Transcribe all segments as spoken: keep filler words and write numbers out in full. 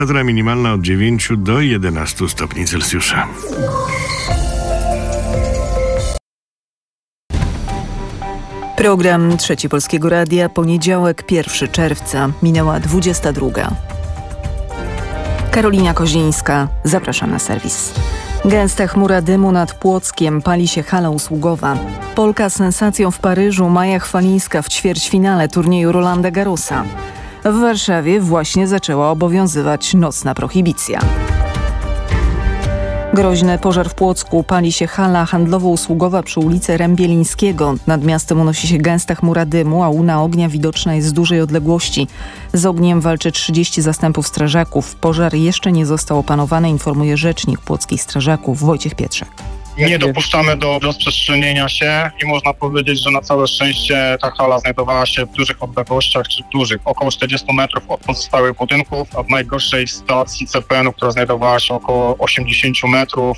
Temperatura minimalna od dziewięciu do jedenastu stopni Celsjusza. Program Trzeci Polskiego Radia, poniedziałek, pierwszego czerwca, minęła dwudziesta druga. Karolina Kozińska, zapraszam na serwis. Gęsta chmura dymu nad Płockiem, pali się hala usługowa. Polka z sensacją w Paryżu, Maja Chwalińska w ćwierćfinale turnieju Rolanda Garrosa. W Warszawie właśnie zaczęła obowiązywać nocna prohibicja. Groźny pożar w Płocku, pali się hala handlowo-usługowa przy ulicy Rębielińskiego. Nad miastem unosi się gęsta chmura dymu, a łuna ognia widoczna jest z dużej odległości. Z ogniem walczy trzydzieści zastępów strażaków. Pożar jeszcze nie został opanowany, informuje rzecznik płockich strażaków Wojciech Pietrzak. Nie dopuszczamy do rozprzestrzenienia się i można powiedzieć, że na całe szczęście ta hala znajdowała się w dużych odległościach, czy dużych, około czterdziestu metrów od pozostałych budynków, a w najgorszej stacji C P N-u, która znajdowała się około osiemdziesięciu metrów.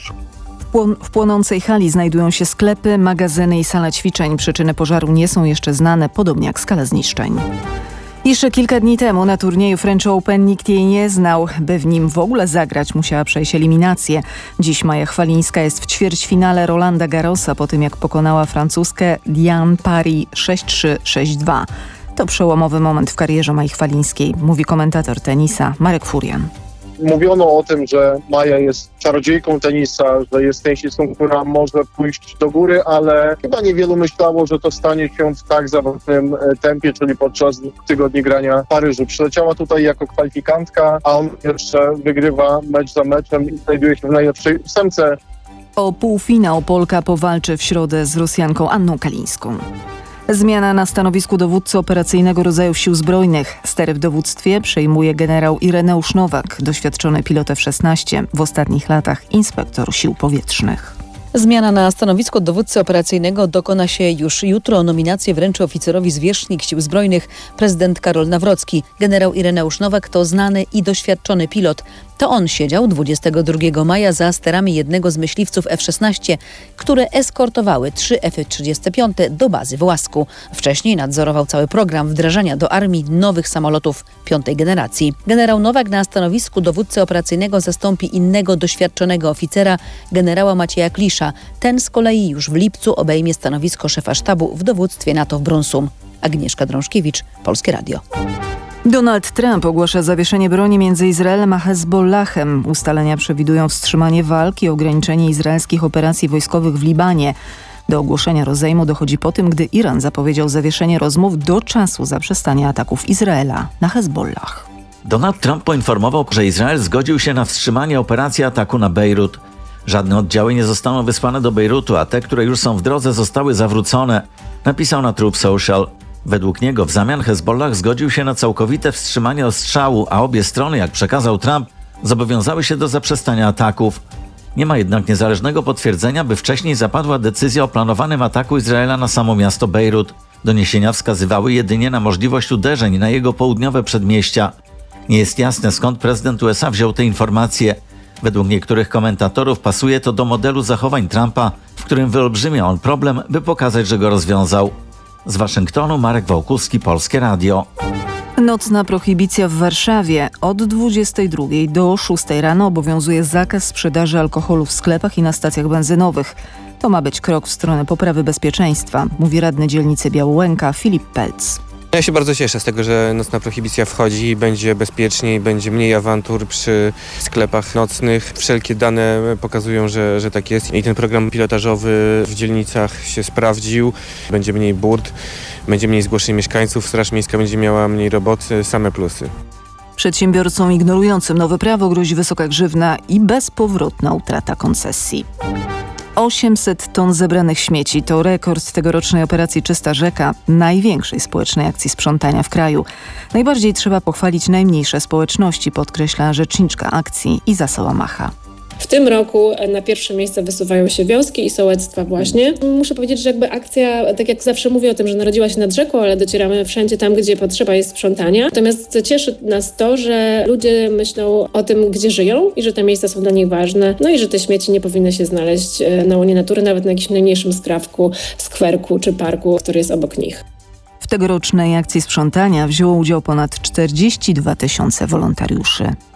W płonącej hali znajdują się sklepy, magazyny i sala ćwiczeń. Przyczyny pożaru nie są jeszcze znane, podobnie jak skala zniszczeń. Jeszcze kilka dni temu na turnieju French Open nikt jej nie znał. By w nim w ogóle zagrać, musiała przejść eliminację. Dziś Maja Chwalińska jest w ćwierćfinale Rolanda Garrosa po tym, jak pokonała francuskę Diane Parry sześć trzy sześć dwa. To przełomowy moment w karierze Maji Chwalińskiej, mówi komentator tenisa Marek Furian. Mówiono o tym, że Maja jest czarodziejką tenisa, że jest tenisistką, która może pójść do góry, ale chyba niewielu myślało, że to stanie się w tak zawrotnym tempie, czyli podczas tygodni grania w Paryżu. Przyleciała tutaj jako kwalifikantka, a on jeszcze wygrywa mecz za meczem i znajduje się w najlepszej ósemce. O półfinał Polka powalczy w środę z Rosjanką Anną Kalińską. Zmiana na stanowisku dowódcy operacyjnego rodzajów Sił Zbrojnych. Stery w dowództwie przejmuje generał Ireneusz Nowak, doświadczony pilot F szesnaście, w ostatnich latach inspektor Sił Powietrznych. Zmiana na stanowisku dowódcy operacyjnego dokona się już jutro. Nominację wręczy oficerowi zwierzchnik Sił Zbrojnych prezydent Karol Nawrocki. Generał Ireneusz Nowak to znany i doświadczony pilot. To on siedział dwudziestego drugiego maja za sterami jednego z myśliwców F szesnaście, które eskortowały trzy F trzydzieści pięć do bazy w Łasku. Wcześniej nadzorował cały program wdrażania do armii nowych samolotów piątej generacji. Generał Nowak na stanowisku dowódcy operacyjnego zastąpi innego doświadczonego oficera, generała Macieja Klisza. Ten z kolei już w lipcu obejmie stanowisko szefa sztabu w dowództwie NATO w Brunssum. Agnieszka Drążkiewicz, Polskie Radio. Donald Trump ogłasza zawieszenie broni między Izraelem a Hezbollahem. Ustalenia przewidują wstrzymanie walk i ograniczenie izraelskich operacji wojskowych w Libanie. Do ogłoszenia rozejmu dochodzi po tym, gdy Iran zapowiedział zawieszenie rozmów do czasu zaprzestania ataków Izraela na Hezbollah. Donald Trump poinformował, że Izrael zgodził się na wstrzymanie operacji ataku na Bejrut. Żadne oddziały nie zostaną wysłane do Bejrutu, a te, które już są w drodze, zostały zawrócone, napisał na Truth Social. Według niego w zamian Hezbollah zgodził się na całkowite wstrzymanie ostrzału, a obie strony, jak przekazał Trump, zobowiązały się do zaprzestania ataków. Nie ma jednak niezależnego potwierdzenia, by wcześniej zapadła decyzja o planowanym ataku Izraela na samo miasto Bejrut. Doniesienia wskazywały jedynie na możliwość uderzeń na jego południowe przedmieścia. Nie jest jasne, skąd prezydent U S A wziął te informacje. Według niektórych komentatorów pasuje to do modelu zachowań Trumpa, w którym wyolbrzymia on problem, by pokazać, że go rozwiązał. Z Waszyngtonu Marek Wałkuski, Polskie Radio. Nocna prohibicja w Warszawie. Od dwudziestej drugiej do szóstej rano obowiązuje zakaz sprzedaży alkoholu w sklepach i na stacjach benzynowych. To ma być krok w stronę poprawy bezpieczeństwa, mówi radny dzielnicy Białołęka Filip Pelc. Ja się bardzo cieszę z tego, że nocna prohibicja wchodzi i będzie bezpieczniej, będzie mniej awantur przy sklepach nocnych. Wszelkie dane pokazują, że, że tak jest i ten program pilotażowy w dzielnicach się sprawdził. Będzie mniej burt, będzie mniej zgłoszeń mieszkańców, Straż Miejska będzie miała mniej roboty, same plusy. Przedsiębiorcom ignorującym nowe prawo grozi wysoka grzywna i bezpowrotna utrata koncesji. osiemset ton zebranych śmieci to rekord tegorocznej operacji Czysta Rzeka, największej społecznej akcji sprzątania w kraju. Najbardziej trzeba pochwalić najmniejsze społeczności, podkreśla rzeczniczka akcji Iza Sałamacha. W tym roku na pierwsze miejsce wysuwają się wioski i sołectwa właśnie. Muszę powiedzieć, że jakby akcja, tak jak zawsze mówię o tym, że narodziła się nad rzeką, ale docieramy wszędzie tam, gdzie potrzeba jest sprzątania. Natomiast cieszy nas to, że ludzie myślą o tym, gdzie żyją i że te miejsca są dla nich ważne. No i że te śmieci nie powinny się znaleźć na łonie natury, nawet na jakimś najmniejszym skrawku, skwerku czy parku, który jest obok nich. W tegorocznej akcji sprzątania wzięło udział ponad czterdzieści dwa tysiące wolontariuszy.